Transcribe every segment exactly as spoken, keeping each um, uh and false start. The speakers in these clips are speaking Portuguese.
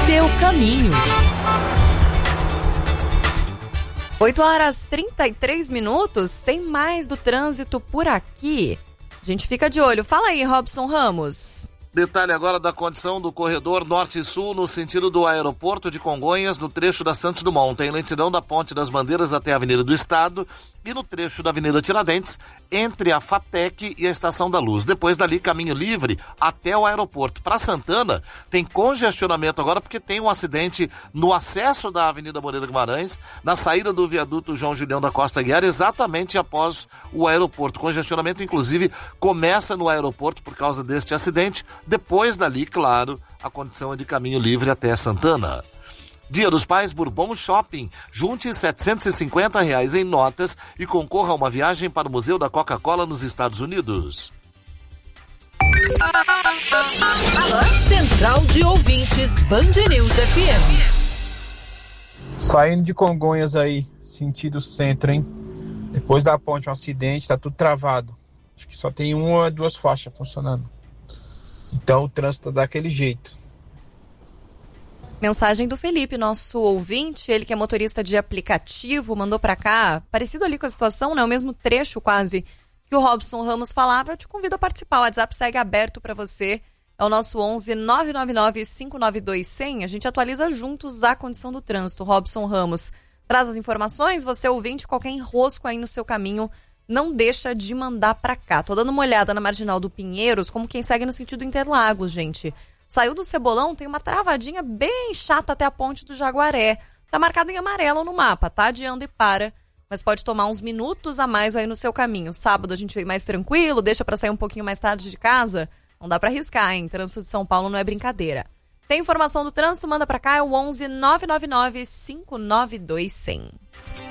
Seu caminho. oito horas e trinta e três minutos, tem mais do trânsito por aqui. A gente fica de olho. Fala aí, Robson Ramos. Detalhe agora da condição do corredor norte e sul no sentido do aeroporto de Congonhas, no trecho da Santos Dumont. Tem lentidão da Ponte das Bandeiras até a Avenida do Estado e no trecho da Avenida Tiradentes, entre a FATEC e a Estação da Luz. Depois dali, caminho livre até o aeroporto. Para Santana, tem congestionamento agora porque tem um acidente no acesso da Avenida Moreira Guimarães, na saída do viaduto João Julião da Costa Guiar, exatamente após o aeroporto. Congestionamento, inclusive, começa no aeroporto por causa deste acidente. Depois dali, claro, a condição é de caminho livre até Santana. Dia dos Pais Bourbon Shopping. Junte setecentos e cinquenta reais em notas e concorra a uma viagem para o Museu da Coca-Cola nos Estados Unidos. Central de Ouvintes Band News F M. Saindo de Congonhas aí, sentido centro, hein? Depois da ponte, um acidente, tá tudo travado. Acho que só tem uma, duas faixas funcionando. Então o trânsito tá daquele jeito. Mensagem do Felipe, nosso ouvinte, ele que é motorista de aplicativo, mandou pra cá, parecido ali com a situação, né? O mesmo trecho quase que o Robson Ramos falava. Eu te convido a participar, o WhatsApp segue aberto pra você, é o nosso onze nove nove nove cinco nove dois zero zero. A gente atualiza juntos a condição do trânsito. Robson Ramos traz as informações, você ouvinte, qualquer enrosco aí no seu caminho, não deixa de mandar pra cá. Tô dando uma olhada na Marginal do Pinheiros, como quem segue no sentido Interlagos, gente. Saiu do Cebolão, tem uma travadinha bem chata até a ponte do Jaguaré. Tá marcado em amarelo no mapa, tá? Adiando e para. Mas pode tomar uns minutos a mais aí no seu caminho. Sábado a gente vem mais tranquilo, deixa pra sair um pouquinho mais tarde de casa. Não dá pra arriscar, hein? Trânsito de São Paulo não é brincadeira. Tem informação do trânsito? Manda pra cá, é o onze nove nove nove cinco nove dois zero zero.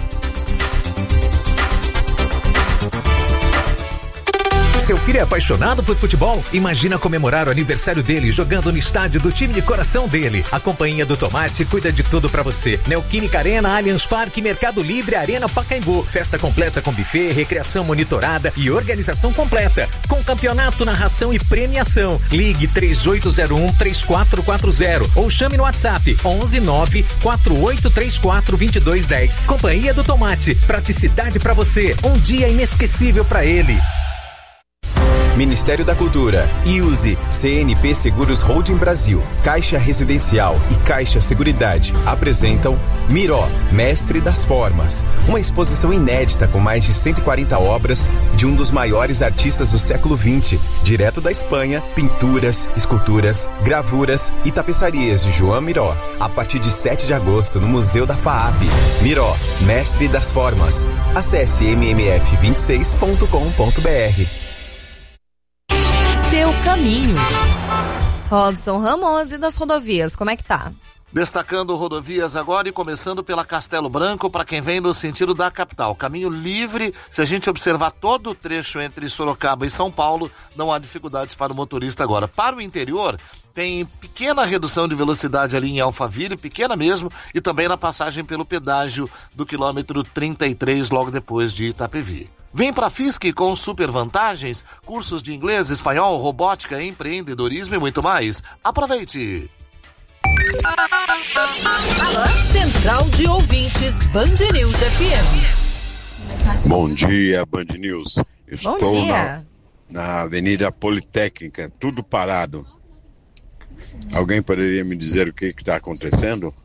Seu filho é apaixonado por futebol? Imagina comemorar o aniversário dele jogando no estádio do time de coração dele. A Companhia do Tomate cuida de tudo pra você. Neoquímica Arena, Allianz Parque, Mercado Livre, Arena Pacaembu. Festa completa com buffet, recreação monitorada e organização completa. Com campeonato, narração e premiação. Ligue três oito zero um, três quatro quatro zero ou chame no WhatsApp onze nove quatro oito três quatro dois dois um zero. Companhia do Tomate. Praticidade pra você. Um dia inesquecível pra ele. Ministério da Cultura, I U S E, C N P Seguros Holding Brasil, Caixa Residencial e Caixa Seguridade apresentam Miró, Mestre das Formas, uma exposição inédita com mais de cento e quarenta obras de um dos maiores artistas do século vinte, direto da Espanha, pinturas, esculturas, gravuras e tapeçarias de João Miró, a partir de sete de agosto no Museu da FAAP. Miró, Mestre das Formas. Acesse m m f vinte e seis ponto com ponto b r. Seu caminho. Robson Ramos, e das rodovias, como é que tá? Destacando rodovias agora e começando pela Castelo Branco, para quem vem no sentido da capital. Caminho livre, se a gente observar todo o trecho entre Sorocaba e São Paulo, não há dificuldades para o motorista agora. Para o interior, tem pequena redução de velocidade ali em Alphaville, pequena mesmo, e também na passagem pelo pedágio do quilômetro trinta e três, logo depois de Itapevi. Vem para a F I S C com super vantagens, cursos de inglês, espanhol, robótica, empreendedorismo e muito mais. Aproveite! Central de Ouvintes Band News F M. Bom dia, Band News. Estou Bom dia. Na, na Avenida Politécnica, tudo parado. Alguém poderia me dizer o que está acontecendo?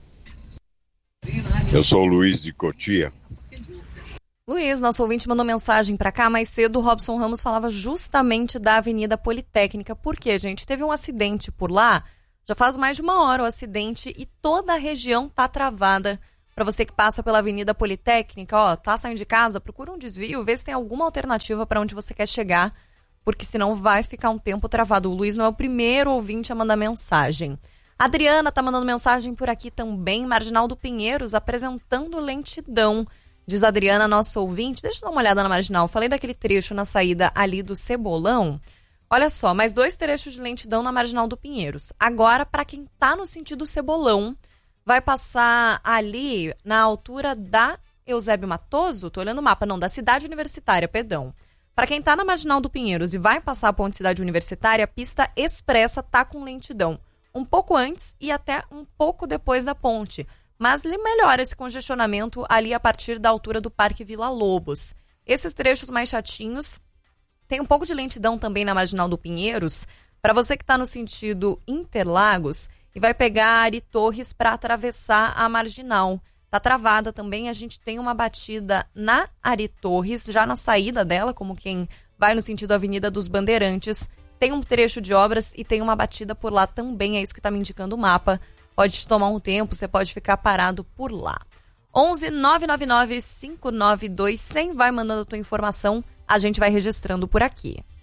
Eu sou o Luiz de Cotia. Luiz, nosso ouvinte, mandou mensagem pra cá mais cedo. O Robson Ramos falava justamente da Avenida Politécnica. Por quê, gente? Teve um acidente por lá, já faz mais de uma hora o acidente e toda a região tá travada. Pra você que passa pela Avenida Politécnica, ó, tá saindo de casa, procura um desvio, vê se tem alguma alternativa pra onde você quer chegar, porque senão vai ficar um tempo travado. O Luiz não é o primeiro ouvinte a mandar mensagem. A Adriana tá mandando mensagem por aqui também, Marginal do Pinheiros, apresentando lentidão. Diz a Adriana, nosso ouvinte, deixa eu dar uma olhada na Marginal. Falei daquele trecho na saída ali do Cebolão. Olha só, mais dois trechos de lentidão na Marginal do Pinheiros. Agora, para quem tá no sentido Cebolão, vai passar ali na altura da Eusébio Matoso, tô olhando o mapa, não, da Cidade Universitária, perdão. Para quem tá na Marginal do Pinheiros e vai passar a ponte Cidade Universitária, a pista expressa tá com lentidão. um pouco antes e até um pouco depois da ponte. Mas melhora esse congestionamento ali a partir da altura do Parque Vila Lobos. Esses trechos mais chatinhos, tem um pouco de lentidão também na Marginal do Pinheiros. Para você que está no sentido Interlagos e vai pegar Ari Torres para atravessar a Marginal. Tá travada também, a gente tem uma batida na Ari Torres, já na saída dela, como quem vai no sentido Avenida dos Bandeirantes. Tem um trecho de obras e tem uma batida por lá também, é isso que está me indicando o mapa. Pode te tomar um tempo, você pode ficar parado por lá. onze nove nove nove cinco nove dois zero zero, vai mandando a tua informação, a gente vai registrando por aqui.